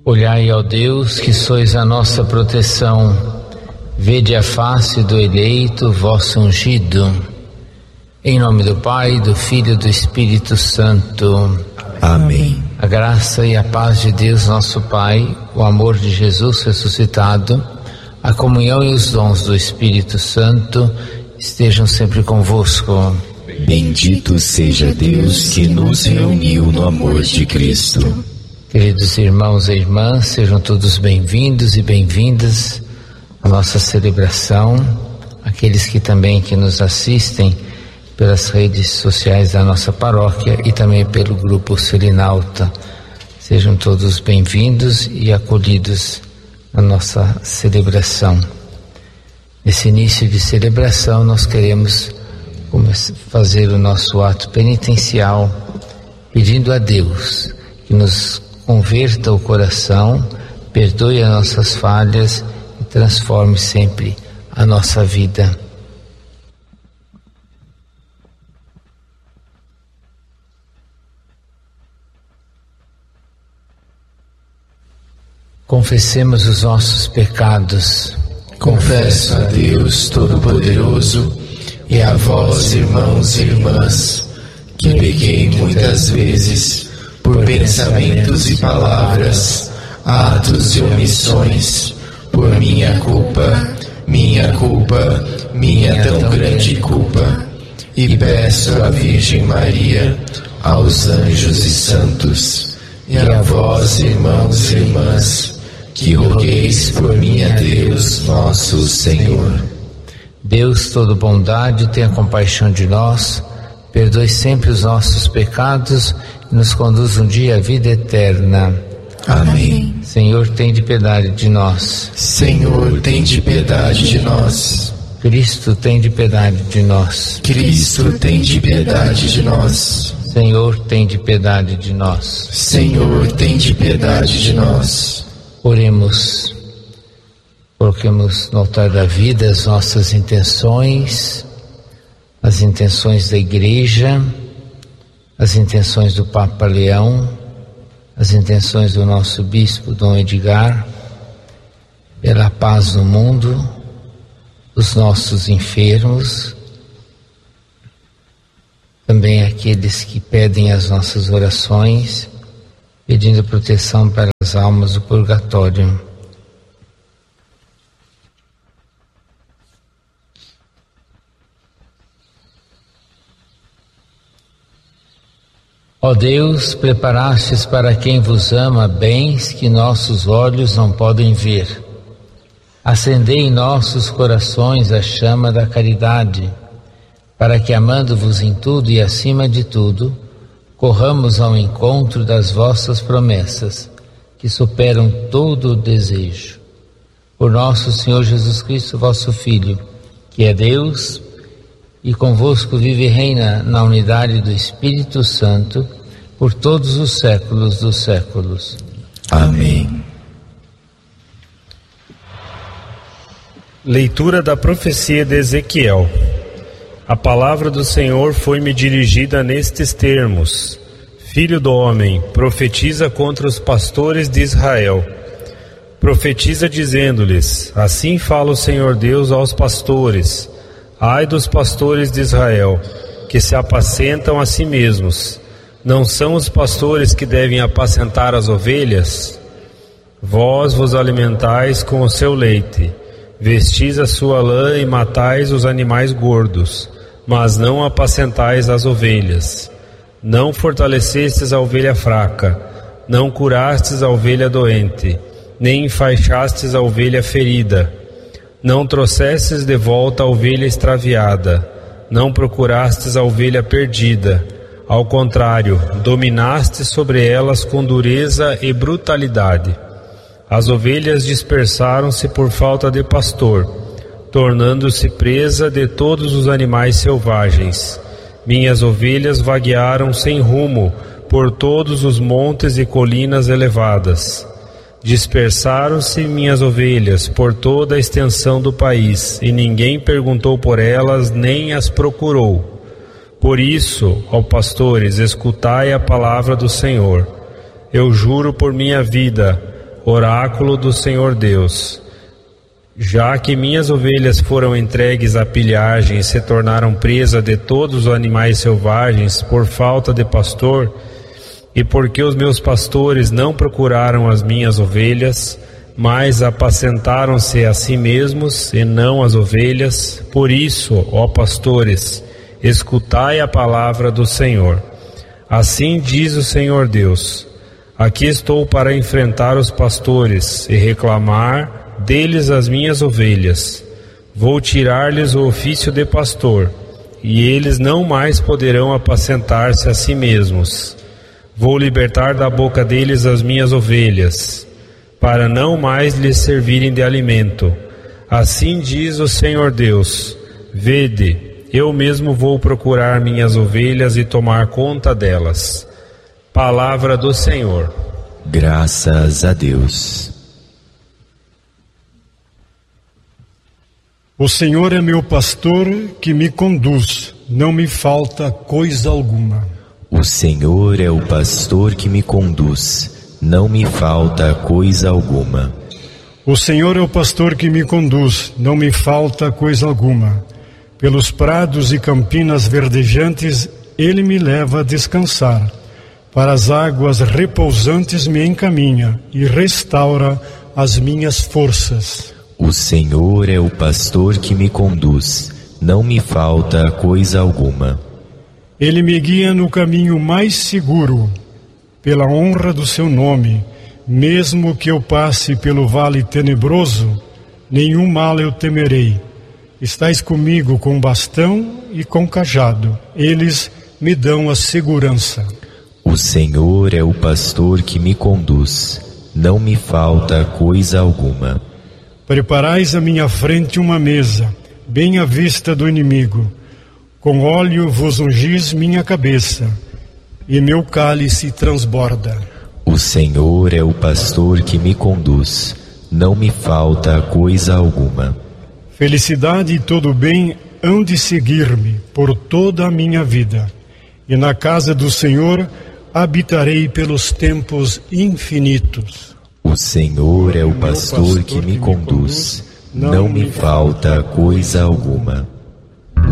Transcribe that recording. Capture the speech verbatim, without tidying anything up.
Olhai, ó Deus, que sois a nossa proteção, vede a face do eleito, vosso ungido. Em nome do Pai, do Filho e do Espírito Santo. Amém. A graça e a paz de Deus, nosso Pai, o amor de Jesus ressuscitado, a comunhão e os dons do Espírito Santo estejam sempre convosco. Bendito seja Deus que nos reuniu no amor de Cristo. Queridos irmãos e irmãs, sejam todos bem-vindos e bem-vindas à nossa celebração. Aqueles que também que nos assistem pelas redes sociais da nossa paróquia e também pelo grupo Serenalta, sejam todos bem-vindos e acolhidos na nossa celebração. Nesse início de celebração, nós queremos fazer o nosso ato penitencial, pedindo a Deus que nos converta o coração, perdoe as nossas falhas e transforme sempre a nossa vida. Confessemos os nossos pecados. Confesso a Deus Todo-Poderoso e a vós, irmãos e irmãs, que pequei muitas vezes por pensamentos e palavras, atos e omissões, por minha culpa, minha culpa, minha tão grande culpa. E peço à Virgem Maria, aos anjos e santos, e a vós, irmãos e irmãs, que rogueis por mim a Deus nosso Senhor. Deus todo bondade, tenha compaixão de nós, perdoe sempre os nossos pecados e nos conduz um dia à vida eterna. Amém. Senhor, tende piedade de nós. Senhor, tende piedade de nós. Cristo, tende piedade de nós. Cristo, tende piedade de nós. Senhor, tende piedade de nós. Senhor, tende piedade de nós. Oremos. Coloquemos no altar da vida as nossas intenções, as intenções da Igreja, as intenções do Papa Leão, as intenções do nosso Bispo Dom Edgar, pela paz no mundo, os nossos enfermos, também aqueles que pedem as nossas orações, pedindo proteção para as almas do purgatório. Ó Deus, preparastes para quem vos ama bens que nossos olhos não podem ver. Acendei em nossos corações a chama da caridade, para que, amando-vos em tudo e acima de tudo, corramos ao encontro das vossas promessas, que superam todo o desejo. Por nosso Senhor Jesus Cristo, vosso Filho, que é Deus, e convosco vive e reina na unidade do Espírito Santo, por todos os séculos dos séculos. Amém. Leitura da profecia de Ezequiel. A palavra do Senhor foi-me dirigida nestes termos: Filho do homem, profetiza contra os pastores de Israel. Profetiza dizendo-lhes: Assim fala o Senhor Deus aos pastores: Ai dos pastores de Israel, que se apacentam a si mesmos. Não são os pastores que devem apacentar as ovelhas? Vós vos alimentais com o seu leite, vestis a sua lã e matais os animais gordos, mas não apacentais as ovelhas. Não fortalecestes a ovelha fraca, não curastes a ovelha doente, nem enfaixastes a ovelha ferida. Não trouxestes de volta a ovelha extraviada, não procurastes a ovelha perdida. Ao contrário, dominastes sobre elas com dureza e brutalidade. As ovelhas dispersaram-se por falta de pastor, tornando-se presa de todos os animais selvagens. Minhas ovelhas vaguearam sem rumo por todos os montes e colinas elevadas. Dispersaram-se minhas ovelhas por toda a extensão do país, e ninguém perguntou por elas nem as procurou. Por isso, ó pastores, escutai a palavra do Senhor. Eu juro por minha vida, Oráculo do Senhor Deus. Já que minhas ovelhas foram entregues à pilhagem e se tornaram presa de todos os animais selvagens por falta de pastor, e porque os meus pastores não procuraram as minhas ovelhas, mas apacentaram-se a si mesmos e não as ovelhas, por isso, ó pastores, escutai a palavra do Senhor. Assim diz o Senhor Deus: aqui estou para enfrentar os pastores e reclamar deles as minhas ovelhas. Vou tirar-lhes o ofício de pastor, e eles não mais poderão apacentar-se a si mesmos. Vou libertar da boca deles as minhas ovelhas, para não mais lhes servirem de alimento. Assim diz o Senhor Deus: vede, eu mesmo vou procurar minhas ovelhas e tomar conta delas. Palavra do Senhor. Graças a Deus. O Senhor é meu pastor que me conduz, não me falta coisa alguma. O Senhor é o pastor que me conduz, não me falta coisa alguma. O Senhor é o pastor que me conduz, não me falta coisa alguma. Pelos prados e campinas verdejantes, Ele me leva a descansar. Para as águas repousantes me encaminha e restaura as minhas forças. O Senhor é o pastor que me conduz, não me falta coisa alguma. Ele me guia no caminho mais seguro, pela honra do seu nome. Mesmo que eu passe pelo vale tenebroso, nenhum mal eu temerei. Estais comigo com bastão e com cajado, eles me dão a segurança. O Senhor é o pastor que me conduz, não me falta coisa alguma. Preparais à minha frente uma mesa, bem à vista do inimigo. Com óleo vos ungis minha cabeça, e meu cálice transborda. O Senhor é o pastor que me conduz, não me falta coisa alguma. Felicidade e todo bem hão de seguir-me por toda a minha vida, e na casa do Senhor habitarei pelos tempos infinitos. O Senhor é o pastor que me conduz, não me falta coisa alguma.